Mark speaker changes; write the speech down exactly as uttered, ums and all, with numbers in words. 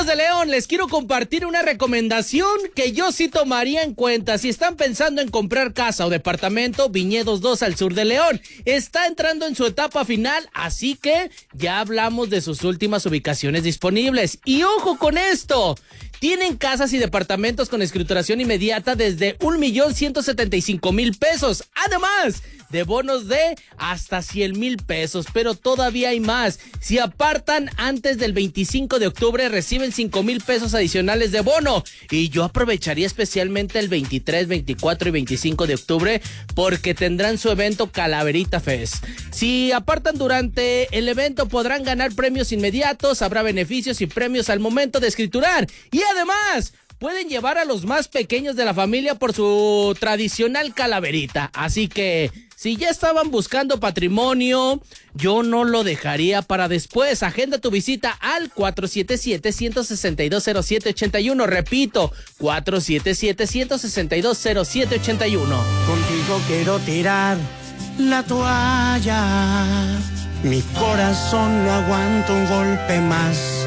Speaker 1: de León, les quiero compartir una recomendación que yo sí tomaría en cuenta. Si están pensando en comprar casa o departamento, Viñedos dos al sur de León está entrando en su etapa final, así que ya hablamos de sus últimas ubicaciones disponibles. Y ojo con esto, tienen casas y departamentos con escrituración inmediata desde un millón ciento setenta y cinco mil pesos. Además de bonos de hasta cien mil pesos, pero todavía hay más. Si apartan antes del veinticinco de octubre, reciben cinco mil pesos adicionales de bono. Y yo aprovecharía especialmente el veintitrés, veinticuatro y veinticinco de octubre porque tendrán su evento Calaverita Fest. Si apartan durante el evento, podrán ganar premios inmediatos, habrá beneficios y premios al momento de escriturar. Y además, pueden llevar a los más pequeños de la familia por su tradicional calaverita. Así que, si ya estaban buscando patrimonio, yo no lo dejaría para después. Agenda tu visita al cuatro siete siete, uno seis dos, cero siete ocho uno. Repito, cuatro siete siete, uno seis dos, cero siete ocho uno.
Speaker 2: Contigo quiero tirar la toalla. Mi corazón no aguanta un golpe más.